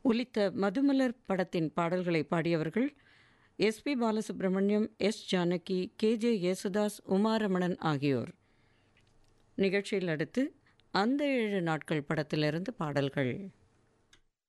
ஒலித்த மதுமலர் படத்தின் பாடல்களை பாடியவர்கள் SP Balasubramaniam, S Janaki, KJ Yesudas, Uma Ramanan ஆகியோர். நிகழ்ச்சியில் அடுத்து அந்த 7 நாட்கள் படத்திலிருந்து பாடல்கள்.